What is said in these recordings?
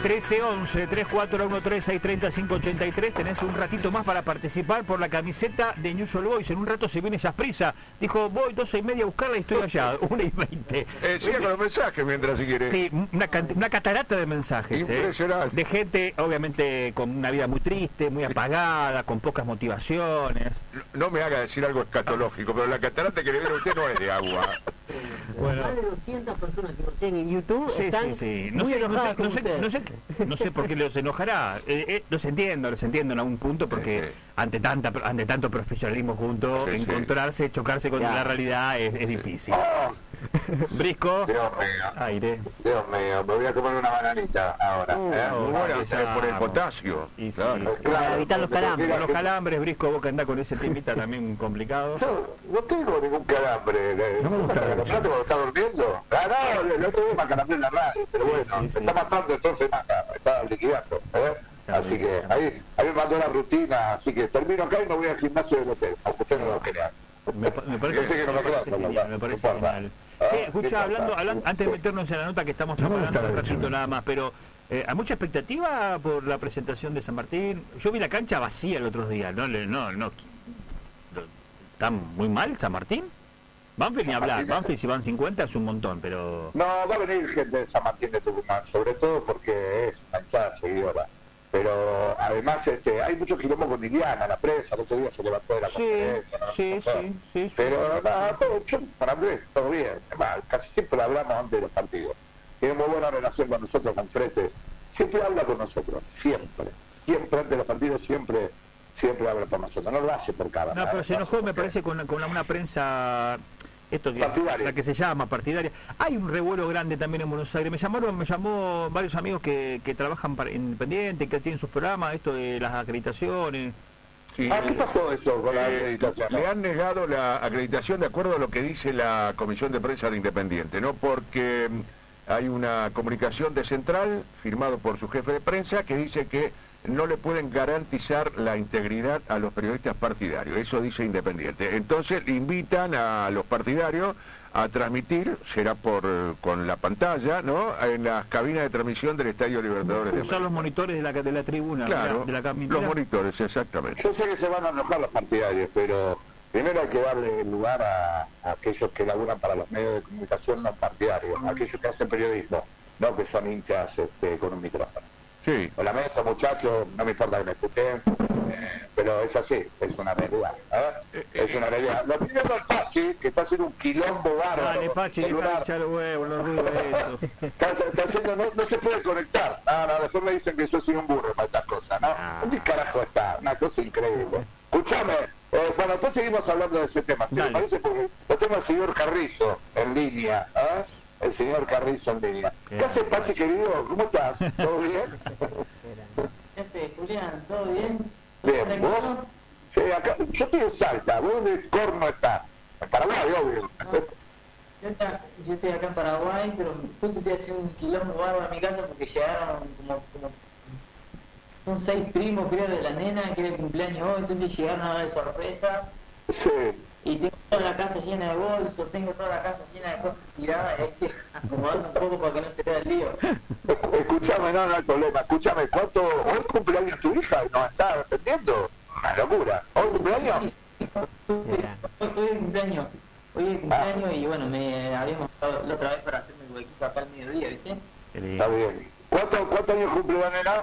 1311-3413-630-583. Tenés un ratito más para participar por la camiseta de News All Boys. En un rato se viene Saprissa. Dijo, voy 12:30 a buscarla y estoy allá, 1:20. Siga con los mensajes mientras si quiere. Sí, una catarata de mensajes. Impresionante. De gente, obviamente, con una vida muy triste, muy apagada, con pocas motivaciones. No me haga decir algo escatológico, pero la catarata que le viene a usted no es de agua. Bueno. Más de 200 personas que nos siguen en YouTube están muy enojadas con ustedes. No sé por qué los enojará. Los entiendo en algún punto, porque ante tanto profesionalismo junto, encontrarse, chocarse con la realidad es difícil. Brisco, Dios mío, aire. Dios mío, me voy a comer una bananita ahora. Muy bueno, por el potasio. Y sí, Claro. sí. Para evitar los calambres. Con los calambres, Brisco, vos que andás con ese temita también complicado. Yo no tengo ningún calambre. No me gusta la ¿No cuando está durmiendo? No tengo más calambre en la radio, pero bueno, sí, me sí, está sí. matando entonces nada, me está liquidando. Así que ahí me mandó la rutina, así que termino acá y me voy al gimnasio del hotel, aunque usted no lo crea. Me parece Yo sé que no me parece acuerdo, genial, me parece genial. Sí, escucha, hablando, antes de meternos en la nota que estamos preparando un ratito nada más, pero hay mucha expectativa por la presentación de San Martín. Yo vi la cancha vacía el otro día, no, ¿está muy mal San Martín? Banfield ni hablar, Banfield si van 50 es un montón, pero... No, va a venir gente de San Martín de Tucumán, sobre todo porque es una hinchada seguidora. Pero además hay mucho quilombo con Liliana, la prensa, el otro día se levantó de la conferencia. Sí. Pero nada, yo, para Andrés, todo bien. Además, casi siempre hablamos antes de los partidos. Tiene muy buena relación con nosotros, con Frete. Siempre habla con nosotros, siempre. Siempre antes de los partidos, siempre habla por nosotros. No lo hace por cada No, pero se enojó, me parece, con una prensa... la que se llama partidaria. Hay un revuelo grande también en Buenos Aires. Me llamó varios amigos que trabajan para Independiente, que tienen sus programas, esto de las acreditaciones. Sí, ¿Qué pasó eso con la acreditación? Le han negado la acreditación de acuerdo a lo que dice la Comisión de Prensa de Independiente, ¿no? Porque hay una comunicación de Central, firmado por su jefe de prensa, que dice que no le pueden garantizar la integridad a los periodistas partidarios. Eso dice Independiente. Entonces invitan a los partidarios a transmitir, será con la pantalla, ¿no?, en las cabinas de transmisión del Estadio Libertadores de Usar los América. monitores de la tribuna. Claro, de la los monitores, exactamente. Yo sé que se van a enojar los partidarios, pero primero hay que darle lugar a aquellos que laburan para los medios de comunicación no partidarios, a aquellos que hacen periodismo, no que son hinchas con un micrófono. Sí. Lo lamento, muchachos, no me importa que me escuchen, pero es así, es una realidad. Es una realidad. Lo primero es Pachi, que está haciendo un quilombo bárbaro. Dale, Pachi, deja de echar los huevos, los ruidos de eso. Está haciendo, no se puede conectar. No, después me dicen que yo soy un burro para estas cosas, ¿no? ¿Dónde carajo está? Una cosa increíble. Escúchame, bueno, después seguimos hablando de ese tema. ¿Te parece? Porque lo tengo al señor Carrizo en línea, el señor Carrizo en línea. ¿Qué haces, Pachi, querido? ¿Cómo estás? ¿Todo bien? ¿Qué haces, Julián? ¿Todo bien? Bien, ¿vos? Sí, acá, yo estoy en Salta. ¿Vos dónde corno estás? En Paraguay, obvio. Yo estoy acá en Paraguay, pero justo estoy haciendo un quilombo bárbaro en mi casa porque llegaron como son 6 primos, creo, de la nena, que era el cumpleaños hoy, entonces llegaron a dar de sorpresa. Sí. Y tengo toda la casa llena de bolsos, tengo toda la casa llena de cosas tiradas, y hay que acomodarme un poco para que no se vea el lío. Escúchame, no hay problema. Escúchame, ¿hoy cumpleaños tu hija? ¿Nos está atendiendo? Una locura. ¿Hoy cumpleaños? Hoy es cumpleaños. Hoy es cumpleaños y bueno, me habíamos estado la otra vez para hacerme el huequito acá al mediodía, ¿viste? Está bien. ¿Cuántos años cumple la nena?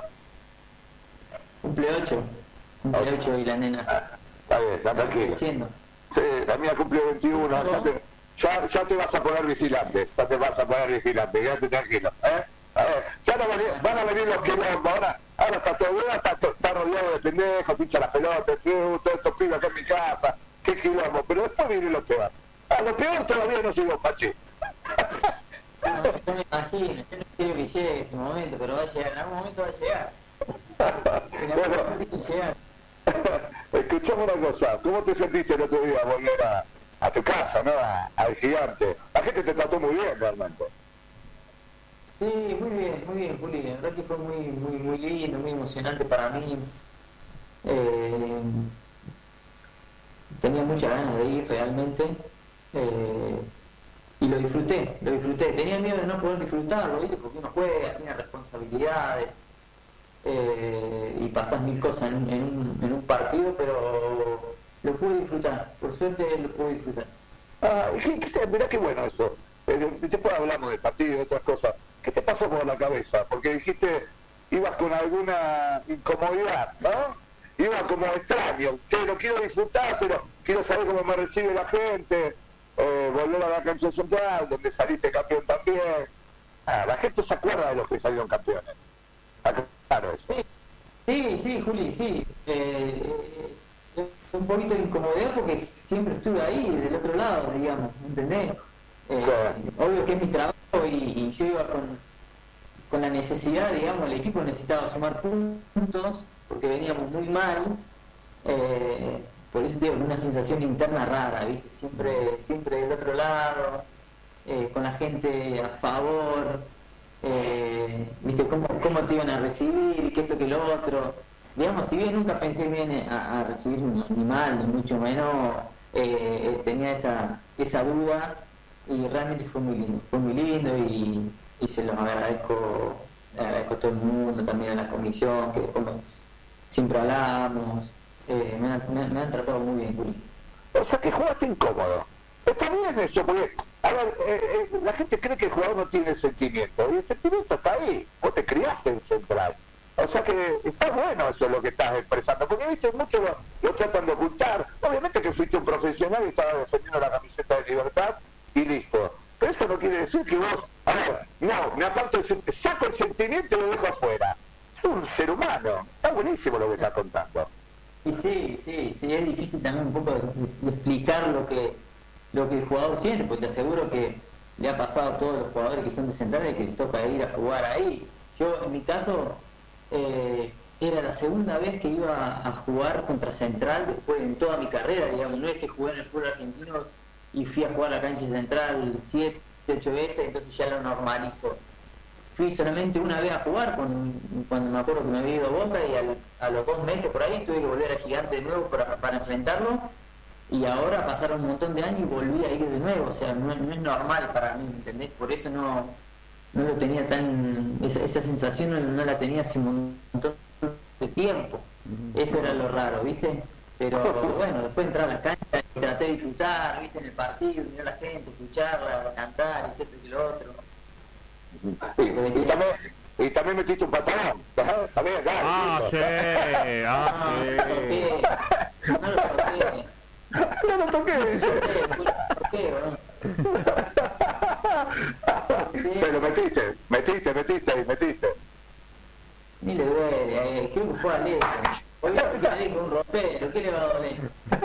Cumple 8. Cumple 8 y la nena. Está bien, está tranquilo. Creciendo. Sí, la mía cumple 21. Ya te vas a poner vigilante. Ya te vas a poner vigilante. Quédate tranquilo. Ya no van a venir los quilombos. Ahora está todo bien, está rodeado de pendejos, pincha las pelotas, todos estos pibes acá en mi casa. Qué quilombo. Pero después vienen los peores. Lo peor todavía no llegó, Pachi. No, yo me imagino, yo no quiero que llegue ese momento, pero va a llegar, en algún momento va a llegar. En algún momento va a llegar. Escuchame una cosa, ¿cómo te sentiste el otro día volver a tu casa, ¿no? Al gigante. La gente te trató muy bien, realmente. Sí, muy bien, Juli. La verdad que fue muy lindo, muy emocionante para mí. Tenía muchas ganas de ir realmente. lo disfruté. Tenía miedo de no poder disfrutarlo, ¿viste? Porque uno juega, tiene responsabilidades y pasas mil cosas en un partido, pero lo pude disfrutar, por suerte lo pude disfrutar. Mirá qué bueno eso. Después hablamos del partido y de otras cosas. ¿Qué te pasó por la cabeza? Porque dijiste, ibas con alguna incomodidad, ¿no? Ibas como extraño. Que lo quiero disfrutar, pero quiero saber cómo me recibe la gente. Volver a la cancha central, donde saliste campeón también. La gente se acuerda de los que salieron campeones. Claro eso. Sí, Juli, sí. Un poquito de incomodidad porque siempre estuve ahí, del otro lado, digamos, ¿entendés? Obvio que es mi trabajo y yo iba con la necesidad, digamos, el equipo necesitaba sumar puntos porque veníamos muy mal, por eso digo, una sensación interna rara, ¿viste? Siempre del otro lado, con la gente a favor, ¿viste? ¿Cómo te iban a recibir? Que esto, que lo otro. Digamos, si bien nunca pensé bien a recibir ni mal, ni mucho menos, tenía esa duda y realmente fue muy lindo y se los agradezco a todo el mundo, también a la comisión, que como siempre hablamos, me han tratado muy bien, Juli. O sea que jugaste incómodo. Está bien eso, porque, a ver, la gente cree que el jugador no tiene sentimiento, y el sentimiento está ahí, vos te criaste en Central. O sea que está bueno eso lo que estás expresando, porque viste, muchos lo tratan de ocultar. Obviamente que fuiste un profesional y estabas defendiendo la camiseta de Libertad y listo. Pero eso no quiere decir que vos, a ver, no, me aparto, saco el sentimiento y lo dejo afuera. Es un ser humano. Está buenísimo lo que estás contando. Y sí, es difícil también un poco de explicar lo que el jugador siente, porque te aseguro que le ha pasado a todos los jugadores que son de Central que les toca ir a jugar ahí. Yo, en mi caso, era la segunda vez que iba a jugar contra Central después en toda mi carrera, digamos. No es que jugué en el fútbol argentino y fui a jugar a la cancha Central 7, 8 veces, entonces ya lo normalizo. Fui solamente una vez a jugar cuando me acuerdo que me había ido a Boca y a los 2 meses por ahí tuve que volver a Gigante de nuevo para enfrentarlo, y ahora pasaron un montón de años y volví a ir de nuevo. O sea, no es normal para mí, ¿me entendés? Por eso no lo tenía esa sensación no la tenía hace un montón de tiempo. Eso era lo raro, ¿viste? Pero bueno, después entrar a la cancha y traté de disfrutar, ¿viste? En el partido, mirar a la gente, escucharla, cantar, y esto y lo otro. Y también metiste un patadón. También, sí. No lo toqué. No lo toqué, dice. ¿Por qué? Pero metiste. Ni le duele, creo que fue a Alejo. Hoy con un ropero, ¿qué le va a doler?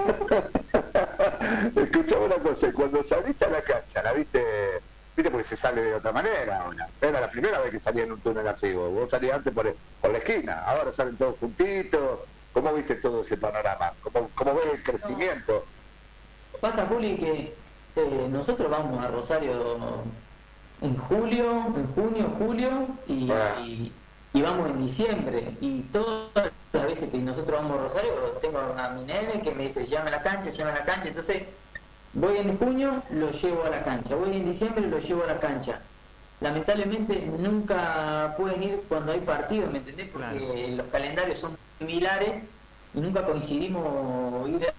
Escuchame una cosa, cuando saliste a la cancha, ¿la viste porque se sale de otra manera ahora? Era la primera vez que salía en un túnel así, vos salías antes por la esquina, ahora salen todos juntitos. ¿Cómo viste todo ese panorama? ¿Cómo ves el crecimiento? Pasa, Juli, que nosotros vamos a Rosario en junio, julio y vamos en diciembre, y todas las veces que nosotros vamos a Rosario tengo a mi nene que me dice llame a la cancha, entonces voy en junio, lo llevo a la cancha, voy en diciembre, lo llevo a la cancha. Lamentablemente nunca pueden ir cuando hay partido, ¿me entendés? Porque los calendarios son similares y nunca coincidimos ir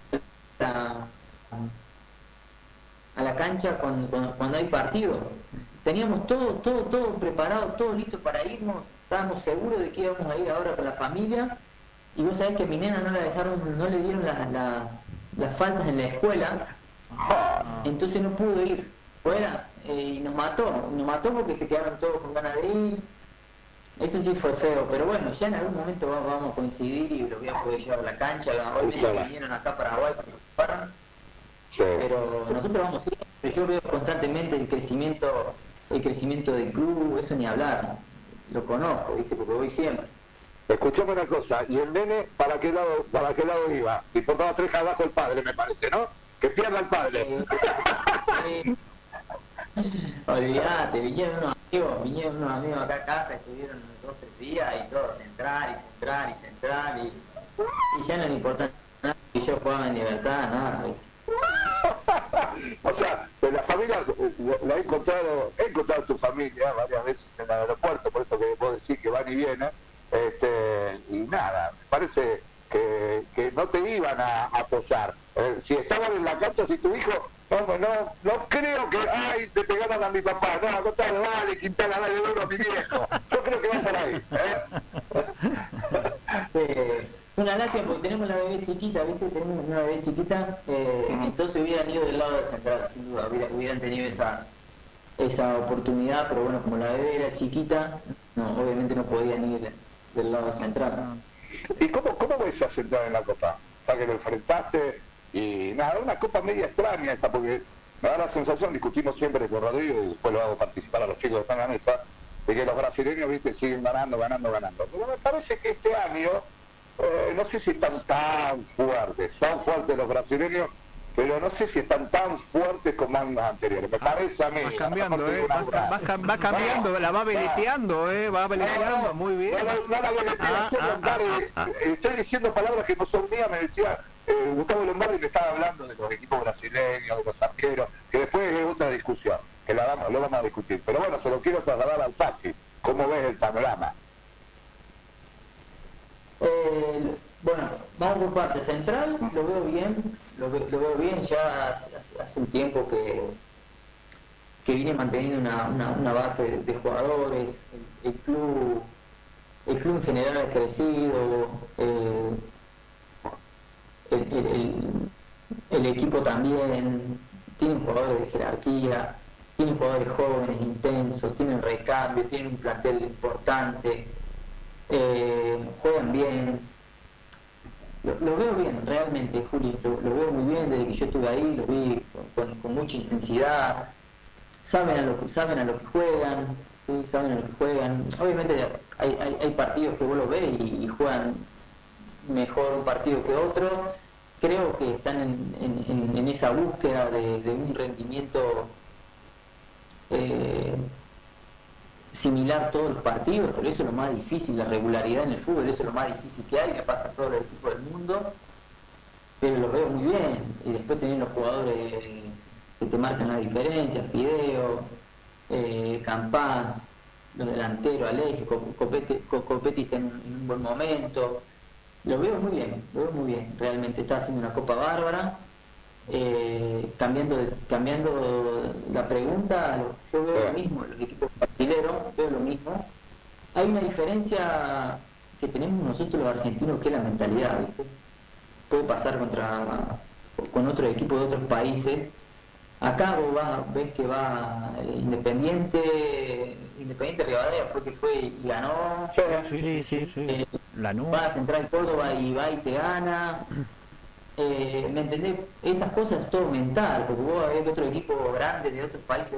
a la cancha cuando hay partido. Teníamos todo preparado, todo listo para irnos, estábamos seguros de que íbamos a ir ahora con la familia, y vos sabés que a mi nena no le dieron las faltas en la escuela, entonces no pudo ir fuera, y nos mató porque se quedaron todos con ganas de ir. Eso sí fue feo, pero bueno, ya en algún momento vamos a coincidir y lo voy a poder llevar a la cancha. Hoy vinieron acá a Paraguay para que pero nosotros vamos siempre. Yo veo constantemente el crecimiento del club, eso ni hablar, lo conozco, ¿viste? Porque voy siempre. Escuchame una cosa, y el nene, ¿para qué lado iba? Y por todas 3 abajo el padre, me parece, ¿no? Que pierda el padre. Olvídate, vinieron unos amigos acá a casa, estuvieron 2 o 3 días y todo central, y ya no le importa nada que yo jugaba en Libertad, nada, ¿viste? O sea, de la familia, la he encontrado tu familia varias veces en el aeropuerto, por eso que vos decís que van y vienen, y nada, me parece que no te iban a apoyar. Si estaban en la cancha, si tu hijo, no creo que, ay, te pegaron a mi papá, no, al contrario, dale, Quintana, dale duro a mi viejo. Yo creo que va por ahí, Una lástima porque tenemos la bebé chiquita, ¿viste? Tenemos una bebé chiquita, entonces hubieran ido del lado de central, sin duda, hubieran tenido esa oportunidad, pero bueno, como la bebé era chiquita, no, obviamente no podían ir del lado central. ¿Y cómo ves a Central en la Copa? O sea, que lo enfrentaste y nada, una Copa media extraña esta, porque me da la sensación, discutimos siempre con Rodrigo y después lo hago participar a los chicos que están en la mesa, de que los brasileños, viste, siguen ganando. Pero me parece que este año, no sé si están tan fuertes los brasileños, pero no sé si están tan fuertes como años anteriores. Me parece a mí. Va cambiando, va cambiando, la va veleteando, va veleteando, muy bien. No la veleteación, Lombardi, estoy diciendo palabras que no son mías, me decía Gustavo Lombardi, me estaba hablando de los equipos brasileños, de los arqueros, que después es otra discusión, que lo vamos a discutir. Pero bueno, se lo quiero trasladar al taxi. ¿Cómo ves el panorama? Bueno, vamos por parte central, lo veo bien, ya hace un tiempo que viene manteniendo una base de jugadores, el club en general ha crecido, el equipo también tiene jugadores de jerarquía, tiene jugadores jóvenes, intensos, tienen recambio, tienen un plantel importante, juegan bien. Lo veo bien, realmente, Juli, lo veo muy bien desde que yo estuve ahí, lo vi con mucha intensidad, saben a lo que juegan, ¿sí? Saben a lo que juegan. Obviamente hay partidos que vos lo ves y juegan mejor un partido que otro. Creo que están en esa búsqueda de un rendimiento similar todos los partidos, pero eso es lo más difícil, la regularidad en el fútbol, eso es lo más difícil que hay, le pasa a todos los equipos del mundo, pero lo veo muy bien, y después tenés los jugadores que te marcan la diferencia, Fideo, Campás, los delanteros, Alejo, Copetti está en un buen momento, lo veo muy bien, realmente está haciendo una Copa bárbara. Cambiando la pregunta, yo veo lo mismo, los equipos brasileños, veo lo mismo. Hay una diferencia que tenemos nosotros los argentinos, que es la mentalidad, ¿viste? Puede pasar con otros equipos de otros países. Acá vos ves que va Independiente Rivadavia, fue y ganó. Sí. Va a Central Córdoba y va y te gana. ¿Me entendés? Esas cosas es todo mental, porque vos ves que otro equipo grande de otros países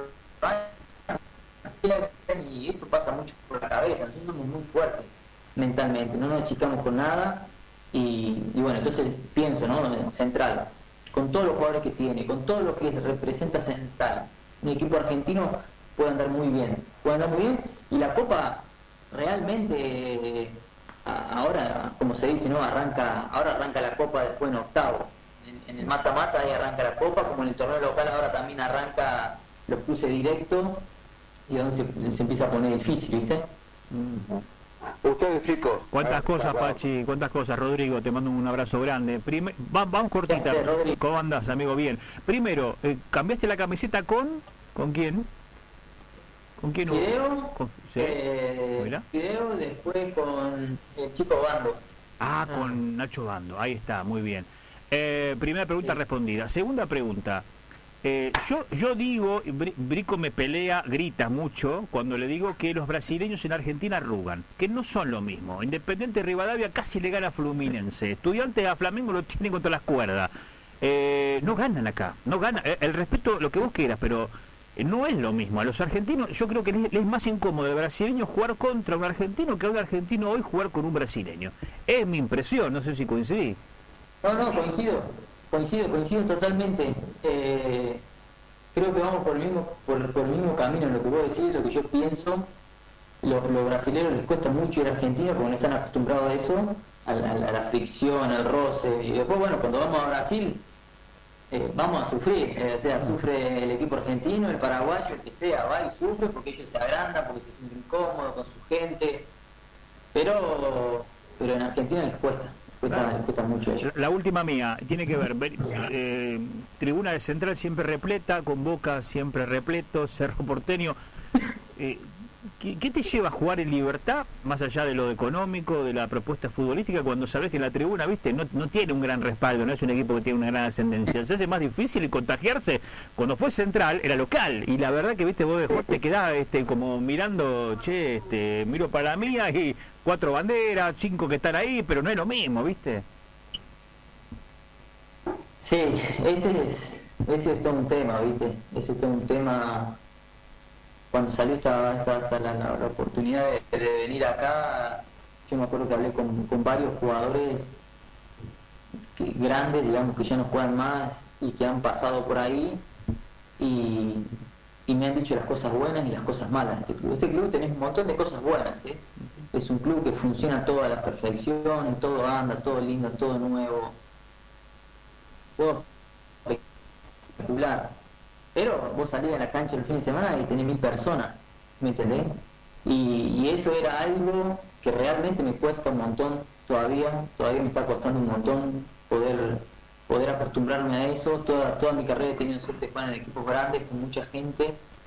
y eso pasa mucho por la cabeza. Nosotros somos muy fuertes mentalmente, no nos achicamos con nada y bueno, entonces pienso, ¿no? En Central, con todos los jugadores que tiene, con todo lo que representa Central, un equipo argentino puede andar muy bien y la Copa realmente ahora, como se dice, ¿no? Ahora arranca la Copa después en octavo. En el mata-mata ahí arranca la Copa, como en el torneo local ahora también arranca los cruces directos y donde se empieza a poner difícil, ¿viste? Ustedes, chicos. ¿Cuántas cosas, Pachi? ¿Cuántas cosas, Rodrigo? Te mando un abrazo grande. Vamos cortita. ¿Cómo andás, amigo? Bien. Primero, ¿cambiaste la camiseta con quién? ¿Con quién Fideo, Fideo, después con el chico Bando. Con Nacho Bando, ahí está, muy bien. Primera pregunta respondida. Segunda pregunta. Yo digo, Brico me grita mucho cuando le digo que los brasileños en Argentina arrugan, que no son lo mismo. Independiente Rivadavia casi le gana a Fluminense. Estudiantes a Flamengo lo tienen contra las cuerdas. No ganan acá, no ganan. El respeto, lo que vos quieras, pero no es lo mismo. A los argentinos, yo creo que les es más incómodo al brasileño jugar contra un argentino que a un argentino hoy jugar con un brasileño. Es mi impresión, no sé si coincidí. No, coincido totalmente. Creo que vamos por el mismo camino en lo que vos decís, lo que yo pienso. Los brasileños les cuesta mucho ir a Argentina porque no están acostumbrados a eso, a la fricción, al roce. Y después, bueno, cuando vamos a Brasil, vamos a sufrir, o sea, sufre el equipo argentino, el paraguayo, el que sea, va y sufre porque ellos se agrandan, porque se sienten incómodos con su gente, pero en Argentina les cuesta mucho eso. La última mía, tiene que ver, tribuna de Central siempre repleta, con Boca siempre repleto, Cerro Porteño. ¿Qué te lleva a jugar en Libertad, más allá de lo económico, de la propuesta futbolística, cuando sabes que la tribuna, viste, no tiene un gran respaldo, no es un equipo que tiene una gran ascendencia? Se hace más difícil contagiarse. Cuando fue Central era local, y la verdad que, viste, vos te quedás como mirando, miro para la mía y 4 banderas, 5 que están ahí, pero no es lo mismo, viste. Sí, ese es todo un tema, viste, ese es todo un tema. Cuando salió esta la oportunidad de venir acá, yo me acuerdo que hablé con varios jugadores grandes, digamos, que ya no juegan más y que han pasado por ahí, y me han dicho las cosas buenas y las cosas malas de este club. Este club tiene un montón de cosas buenas, ¿eh? Es un club que funciona todo a la perfección, todo anda, todo lindo, todo nuevo, todo espectacular. Pero vos salís a la cancha el fin de semana y tenés 1000 personas, ¿me entendés? Y eso era algo que realmente me cuesta un montón todavía me está costando un montón poder acostumbrarme a eso. Toda mi carrera he tenido suerte de jugar en equipos grandes, con mucha gente,